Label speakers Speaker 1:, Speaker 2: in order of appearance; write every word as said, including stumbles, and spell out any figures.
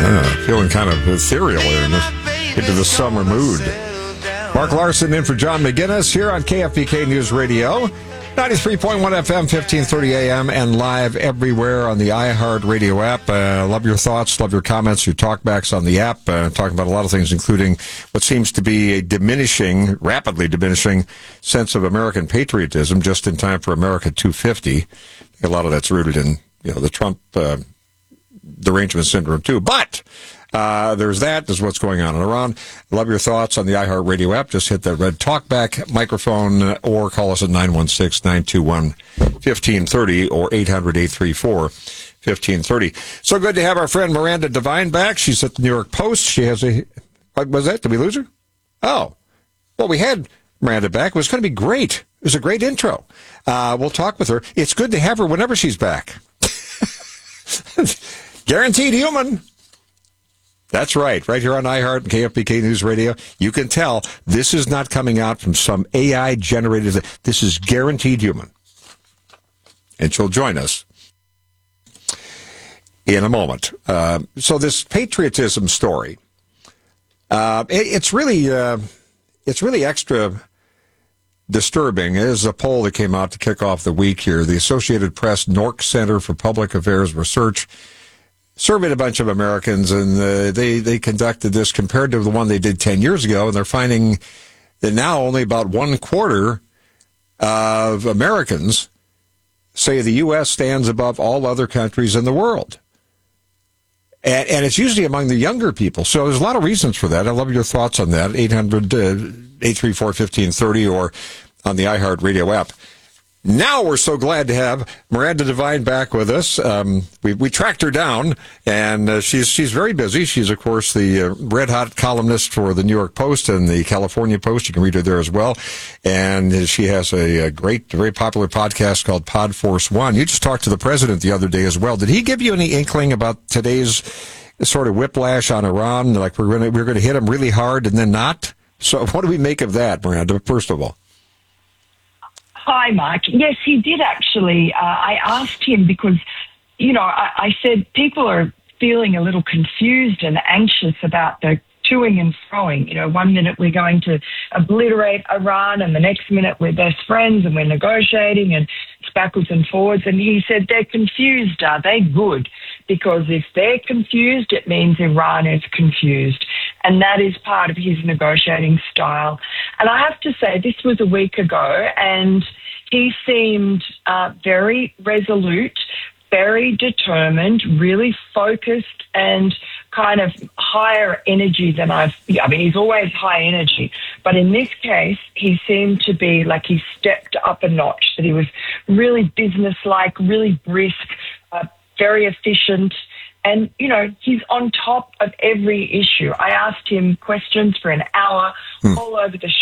Speaker 1: Yeah, feeling kind of ethereal here in this, into the summer mood. Mark Larson in for John McGinnis here on K F B K News Radio. ninety-three point one F M, fifteen thirty A M, and live everywhere on the iHeartRadio app. Uh, love your thoughts, love your comments, your talkbacks on the app. Uh, talking about a lot of things, including what seems to be a diminishing, rapidly diminishing sense of American patriotism just in time for America two fifty. A lot of that's rooted in, you know, the Trump uh, derangement syndrome, too. But Uh, there's that. There's what's going on in Iran. Love your thoughts on the iHeartRadio app. Just hit that red talkback microphone or call us at nine one six, nine two one, one five three zero or eight hundred, eight three four, one five three zero. So good to have our friend Miranda Devine back. She's at the New York Post. She has a... What was that? Did we lose her? Oh. Well, we had Miranda back. It was going to be great. It was a great intro. Uh, we'll talk with her. It's good to have her whenever she's back. Guaranteed human. That's right, right here on iHeart and K F B K News Radio. You can tell this is not coming out from some A I-generated... This is guaranteed human. And she'll join us in a moment. Uh, so this patriotism story, uh, it, it's really uh, it's really extra disturbing. There's a poll that came out to kick off the week here. The Associated Press Nork Center for Public Affairs Research surveyed a bunch of Americans, and uh, they, they conducted this compared to the one they did ten years ago, and they're finding that now only about one quarter of Americans say the U S stands above all other countries in the world. And, and it's usually among the younger people. So there's a lot of reasons for that. I love your thoughts on that. eight hundred, eight three four, one five three zero or on the iHeartRadio app. Now we're so glad to have Miranda Devine back with us. Um, we, we tracked her down, and uh, she's she's very busy. She's, of course, the uh, red-hot columnist for the New York Post and the California Post. You can read her there as well. And she has a, a great, very popular podcast called Pod Force One. You just talked to the president the other day as well. Did he give you any inkling about today's sort of whiplash on Iran? Like we're going to we're going to hit him really hard and then not? So what do we make of that, Miranda, first of all?
Speaker 2: Hi, Mike. Yes, he did actually. Uh, I asked him because, you know, I, I said people are feeling a little confused and anxious about the toing and froing. You know, one minute we're going to obliterate Iran and the next minute we're best friends and we're negotiating and it's backwards and forwards. And he said they're confused. Are they? Good. Because if they're confused, it means Iran is confused. And that is part of his negotiating style. And I have to say, this was a week ago, and he seemed uh, very resolute, very determined, really focused, and kind of higher energy than I've... I mean, he's always high energy. But in this case, he seemed to be like he stepped up a notch, that he was really businesslike, really brisk, uh, very efficient. And, you know, he's on top of every issue. I asked him questions for an hour, hmm. all over the